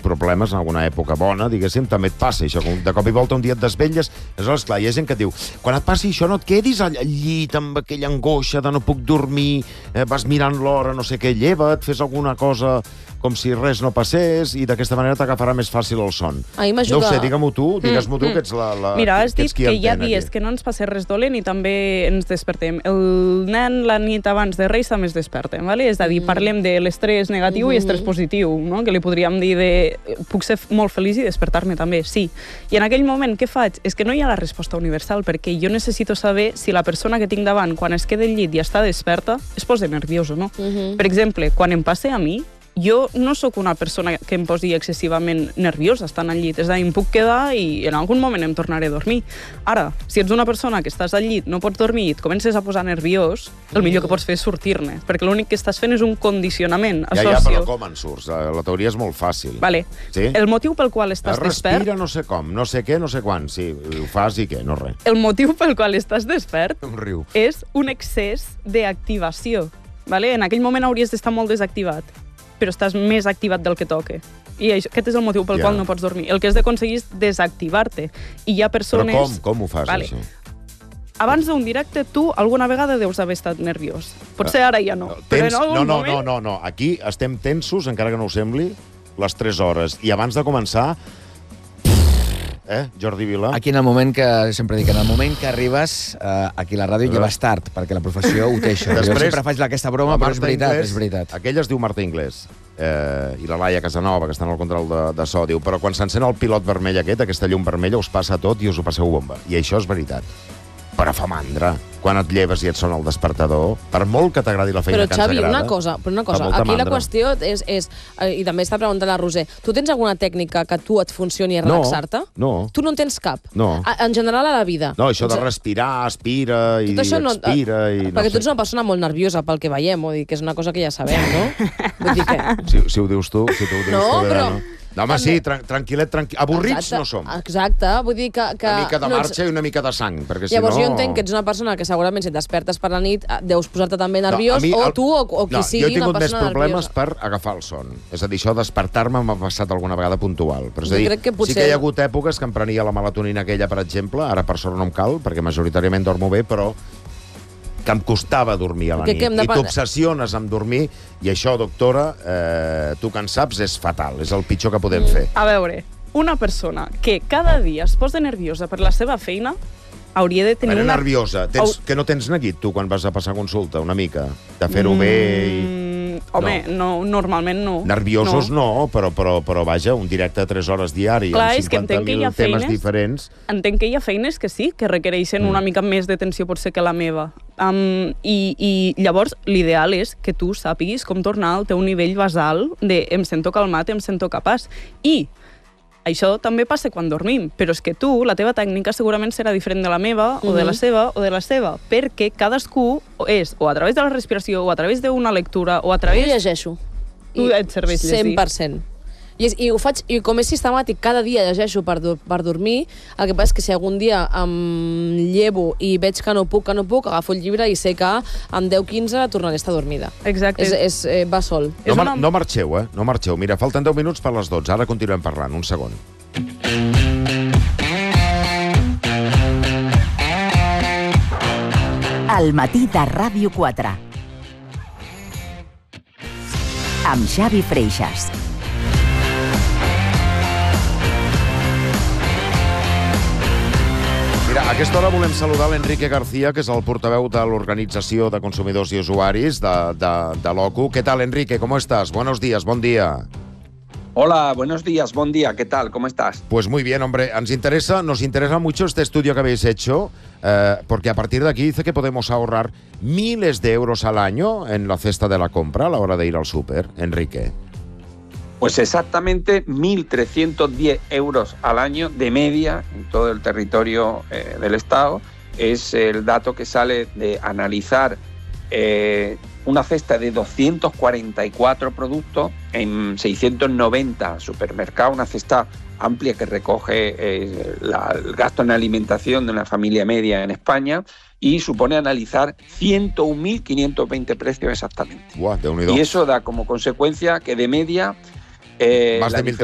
problemes en alguna època bona, diguéssim, també et passa això, de cop i volta un dia et desvetlles, aleshores, clar, hi ha gent que et diu, quan et passi això no et quedis al llit amb aquella angoixa de no puc dormir, vas mirant l'hora, no sé què, lleva't, fes alguna cosa com si res no passés, i d'aquesta manera t'agafarà més fàcil el son. No ho sé, digue-m'ho tu, digues-m'ho tu, que ets la... Mira, has dit que hi ha dies que no ens passa res dolent i també ens despertem. El nen la nit abans de Reis també es desperta, ¿vale? És a dir, parlem de l'estrès negatiu i estrès positiu, no? Que li podríem dir de puc ser molt feliç i despertar-me també, sí. I en aquell moment què faig? És que no hi ha la resposta universal, perquè jo necessito saber si la persona que tinc davant, quan es queda al llit i està desperta, es posa nerviós o no. Per exemple, quan em passa a mi, jo no sóc una persona que em posi excessivament nerviosa estant al llit. És a dir, em puc quedar i en algun moment em tornaré a dormir. Ara, si ets una persona que estàs al llit, no pots dormir i et comences a posar nerviós, el millor que pots fer és sortir-ne, perquè l'únic que estàs fent és un condicionament. Ja, però com en surts? La teoria és molt fàcil. Vale. Sí? El motiu pel qual estàs despert... Respira no sé com, no sé què, no sé quan. Sí, ho fas i què, no res. El motiu pel qual estàs despert riu. És un excés d'activació. Vale? En aquell moment hauries d'estar molt desactivat, però estàs més activat del que toca. I aquest és el motiu pel qual no pots dormir. El que has d'aconseguir és desactivar-te. I hi ha persones... Però com ho fas, això? Abans d'un directe, tu alguna vegada deus haver estat nerviós. Potser ara ja no. Però en algun moment... No. Aquí estem tensos, encara que no ho sembli, les 3 hores. I abans de començar... Jordi Vila? Aquí en el moment que, sempre dic, en el moment que arribes aquí a la ràdio ja vas tard, perquè la professió ho té això. Jo sempre faig aquesta broma, però és veritat. Aquella es diu Marta Inglés, i la Laia Casanova, que està en el control de so, diu, però quan s'encén el pilot vermell aquesta llum vermella, us passa tot i us ho passeu bomba. I això és veritat. Però fa mandra. Quan et lleves i et sona el despertador, per molt que t'agradi la feina que ens agrada... Però, Xavi, una cosa. Aquí la qüestió és... I també està preguntant la Roser. Tu tens alguna tècnica que tu et funcioni a relaxar-te? No. Tu no en tens cap? No. En general a la vida? No, això de respirar, aspira i expira... Perquè tu ets una persona molt nerviosa pel que veiem, vull dir que és una cosa que ja sabem, no? Vull dir que... Si ho dius tu, No, però... No, home, sí, tranquil·let. Avorrits no som. Exacte, vull dir que... Una mica de marxa i una mica de sang, perquè si no... Llavors jo entenc que ets una persona que segurament si et despertes per la nit deus posar-te també nerviós, o tu o qui sigui una persona nerviosa. Jo he tingut més problemes per agafar el son. És a dir, això despertar-me m'ha passat alguna vegada puntual. Però és a dir, sí que hi ha hagut èpoques que em prenia la melatonina aquella, per exemple, ara per sort no em cal, perquè majoritàriament dormo bé, però que em costava dormir a la nit. I t'obsessiones amb dormir, i això, doctora, tu que en saps, és fatal. És el pitjor que podem fer. A veure, una persona que cada dia es posa nerviosa per la seva feina hauria de tenir una... nerviosa. Que no tens neguit, tu, quan vas a passar consulta, una mica? De fer-ho bé i... Home, no, normalment no. Nerviosos no, però vaja, un directe de 3 hores diari, amb 50.000 temes diferents... Entenc que hi ha feines que sí, que requereixen una mica més d'atenció potser que la meva. I llavors l'ideal és que tu sàpiguis com tornar al teu nivell basal de em sento calmat, em sento capaç. I això també passa quan dormim, però és que tu, la teva tècnica segurament serà diferent de la meva, o de la seva, perquè cadascú és o a través de la respiració, o a través d'una lectura, o a través... Jo llegeixo. Tu et serveix llegir. 100%. I ho faig, i com és sistemàtic, cada dia llegeixo per dormir. El que passa és que si algun dia em llevo i veig que no puc, agafo el llibre i sé que en 10-15 tornaré a estar dormida. Exacte. Va sol. No marxeu, no marxeu. Mira, falten 10 minuts per les 12. Ara continuem parlant. Un segon. El matí de Ràdio 4. Amb Xavi Freixas. A aquesta hora volem saludar l'Enrique García, que és el portaveu de l'Organització de Consumidors i Usuaris de l'OCU. ¿Qué tal, Enrique? ¿Cómo estás? Buenos días, buen día. Hola, buenos días, buen día. ¿Qué tal? ¿Cómo estás? Pues muy bien, hombre. Nos interesa mucho este estudio que habéis hecho, porque a partir de aquí dice que podemos ahorrar miles de euros al año en la cesta de la compra a la hora de ir al súper. Enrique. Pues exactamente 1.310 euros al año de media en todo el territorio del Estado. Es el dato que sale de analizar una cesta de 244 productos en 690 supermercados, una cesta amplia que recoge el gasto en alimentación de una familia media en España y supone analizar 101.520 precios exactamente. Buah, y eso da como consecuencia que de media... más de 1.300